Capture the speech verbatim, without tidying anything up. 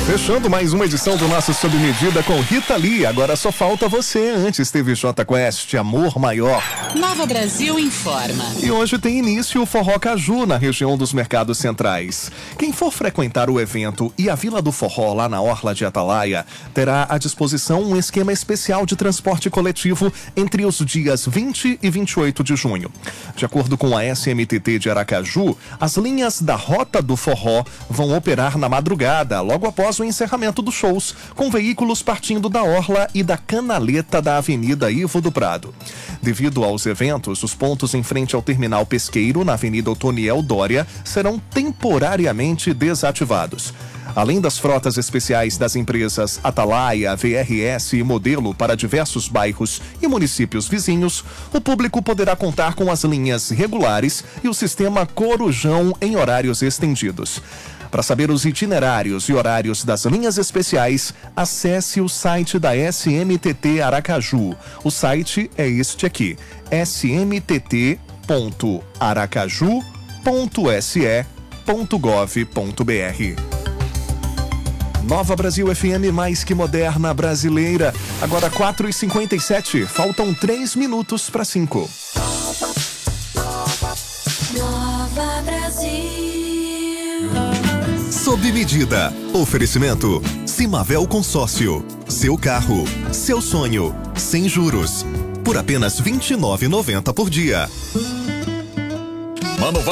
Fechando mais uma edição do nosso Sob Medida com Rita Lee. Agora só falta você. Antes teve Jota Quest, Amor Maior. Nova Brasil informa. E hoje tem início o Forró Caju na região dos mercados centrais. Quem for frequentar o evento e a Vila do Forró lá na Orla de Atalaia terá à disposição um esquema especial de transporte coletivo entre os dias vinte e vinte e oito de junho. De acordo com a S M T T de Aracaju, as linhas da Rota do Forró vão operar na madrugada, logo após o encerramento dos shows, com veículos partindo da Orla e da Canaleta da Avenida Ivo do Prado. Devido aos eventos, os pontos em frente ao Terminal Pesqueiro, na Avenida Otoniel Dória, serão temporariamente desativados. Além das frotas especiais das empresas Atalaia, V R S e Modelo para diversos bairros e municípios vizinhos, o público poderá contar com as linhas regulares e o sistema Corujão em horários estendidos. Para saber os itinerários e horários das linhas especiais, acesse o site da S M T T Aracaju. O site é este aqui, s m t t ponto aracaju ponto s e ponto gov ponto b r. Nova Brasil F M, mais que moderna brasileira. Agora quatro e cinquenta e sete, faltam três minutos para cinco. Nova Brasil. Sob medida. Oferecimento. Simavel Consórcio. Seu carro. Seu sonho. Sem juros. Por apenas vinte e nove reais e noventa centavos por dia. Mano, vai.